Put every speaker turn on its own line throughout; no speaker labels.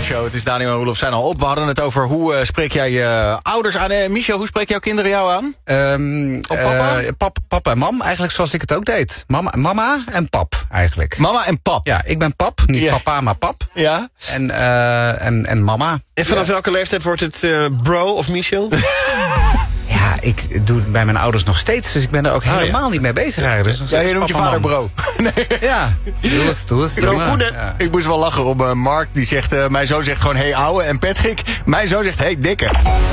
Show. Het is Daniel en Roelof zijn al op. We hadden het over hoe spreek jij je ouders aan. Michel, hoe spreken jouw kinderen jou aan?
Papa en mam, eigenlijk zoals ik het ook deed. Mama en pap, eigenlijk.
Mama en pap?
Ja, ik ben pap. Niet papa, maar pap.
Ja.
En mama.
En vanaf welke leeftijd wordt het bro of Michel?
Ja, ik doe het bij mijn ouders nog steeds. Dus ik ben er ook helemaal niet mee bezig eigenlijk. Dus
je noemt je vader bro.
Nee. Ja, doe het.
Ja. Ik moest wel lachen op Mark. Die zegt, mijn zoon zegt gewoon hey ouwe. En Patrick, mijn zoon zegt hey dikke.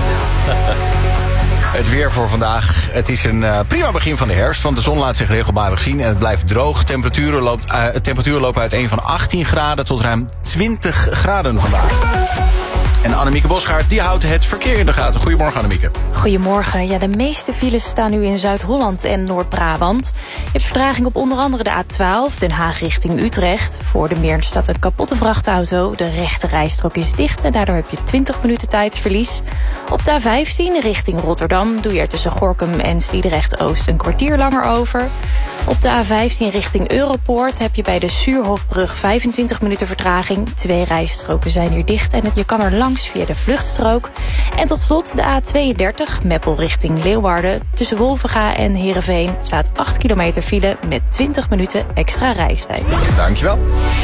Het weer voor vandaag. Het is een prima begin van de herfst. Want de zon laat zich regelmatig zien en het blijft droog. Temperaturen lopen uiteen van 18 graden tot ruim 20 graden vandaag. En Annemieke Bosgaard, die houdt het verkeer in de gaten. Goedemorgen, Annemieke.
Goedemorgen. Ja, de meeste files staan nu in Zuid-Holland en Noord-Brabant. Je hebt vertraging op onder andere de A12, Den Haag richting Utrecht. Voor de Meern staat een kapotte vrachtauto. De rechte rijstrook is dicht en daardoor heb je 20 minuten tijdsverlies. Op de A15 richting Rotterdam doe je er tussen Gorinchem en Sliedrecht-Oost een kwartier langer over. Op de A15 richting Europoort heb je bij de Suurhofbrug 25 minuten vertraging. 2 rijstroken zijn hier dicht en je kan er langs via de vluchtstrook. En tot slot de A32, Meppel richting Leeuwarden. Tussen Wolvenga en Heerenveen staat 8 kilometer file met 20 minuten extra reistijd.
Dankjewel.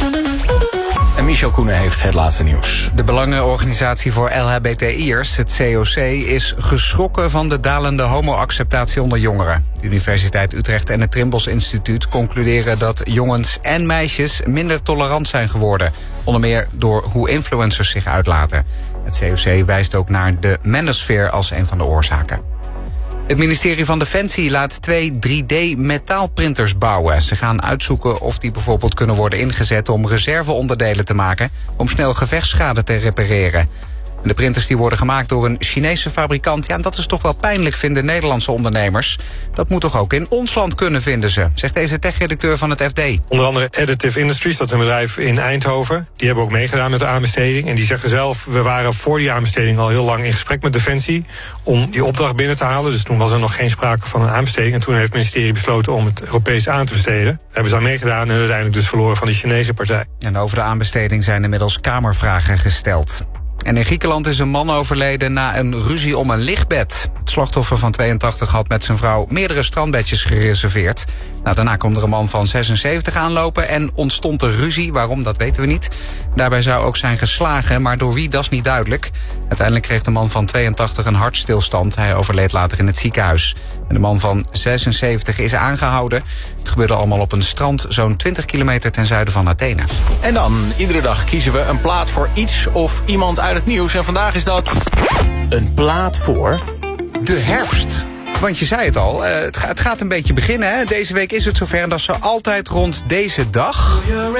En Michel Koenen heeft het laatste nieuws.
De Belangenorganisatie voor LHBTI'ers, het COC, is geschrokken van de dalende homoacceptatie onder jongeren. De Universiteit Utrecht en het Trimbos Instituut concluderen dat jongens en meisjes minder tolerant zijn geworden. Onder meer door hoe influencers zich uitlaten. Het COC wijst ook naar de manosphere als een van de oorzaken. Het ministerie van Defensie laat 2 3D-metaalprinters bouwen. Ze gaan uitzoeken of die bijvoorbeeld kunnen worden ingezet om reserveonderdelen te maken om snel gevechtsschade te repareren. En de printers die worden gemaakt door een Chinese fabrikant. Ja, dat is toch wel pijnlijk, vinden Nederlandse ondernemers. Dat moet toch ook in ons land kunnen, vinden ze, zegt deze tech-redacteur van het FD.
Onder andere Additive Industries, dat is een bedrijf in Eindhoven. Die hebben ook meegedaan met de aanbesteding. En die zeggen zelf, we waren voor die aanbesteding al heel lang in gesprek met Defensie om die opdracht binnen te halen. Dus toen was er nog geen sprake van een aanbesteding. En toen heeft het ministerie besloten om het Europees aan te besteden. Daar hebben ze aan meegedaan en uiteindelijk dus verloren van die Chinese partij.
En over de aanbesteding zijn inmiddels kamervragen gesteld. En in Griekenland is een man overleden na een ruzie om een lichtbed. Het slachtoffer van 82 had met zijn vrouw meerdere strandbedjes gereserveerd. Daarna kwam er een man van 76 aanlopen en ontstond er ruzie. Waarom, dat weten we niet. Daarbij zou ook zijn geslagen, maar door wie, dat is niet duidelijk. Uiteindelijk kreeg de man van 82 een hartstilstand. Hij overleed later in het ziekenhuis. En de man van 76 is aangehouden. Het gebeurde allemaal op een strand zo'n 20 kilometer ten zuiden van Athene.
En dan, iedere dag kiezen we een plaat voor iets of iemand uit het nieuws. En vandaag is dat een plaat voor
de herfst. Want je zei het al, het gaat een beetje beginnen. Hè? Deze week is het zover en dat is zo altijd rond deze dag.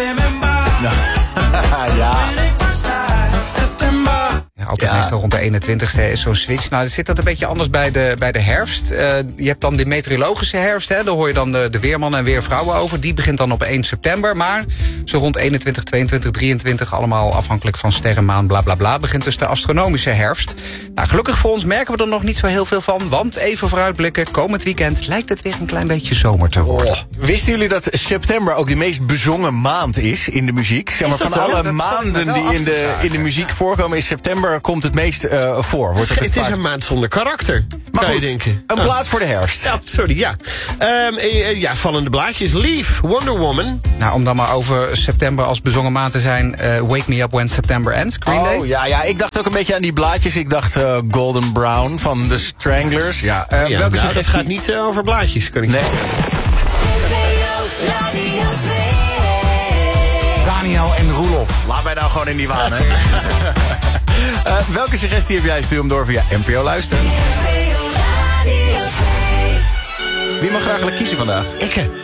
Ja.
Ja, altijd meestal rond de 21ste is zo'n switch. Nou, zit dat een beetje anders bij de herfst. Je hebt dan de meteorologische herfst. Hè? Daar hoor je dan de weermannen en weervrouwen over. Die begint dan op 1 september. Maar zo rond 21, 22, 23... allemaal afhankelijk van sterren, maan, bla bla bla... begint dus de astronomische herfst. Nou, gelukkig voor ons merken we er nog niet zo heel veel van. Want even vooruitblikken, komend weekend lijkt het weer een klein beetje zomer te worden.
Oh. Wisten jullie dat september ook de meest bezongen maand is in de muziek? Zeg maar, van alle maanden die in de muziek voorkomen is september komt het meest voor.
Het is een maand zonder karakter, kan je denken.
Een plaat voor de herfst.
Ja, sorry, ja. Vallende blaadjes. Leaf, Wonder Woman.
Nou, om dan maar over september als bezongen maand te zijn... Wake Me Up When September Ends, Green Day.
Oh, ja, ik dacht ook een beetje aan die blaadjes. Ik dacht Golden Brown van The Stranglers. Ja,
dat gaat niet over blaadjes, kan ik zeggen.
Daniel en Roelof. Laat mij nou gewoon in die waan, hè. Welke suggestie heb jij? Stuur hem door via NPO Luisteren. Wie mag graag kiezen vandaag?
Ik.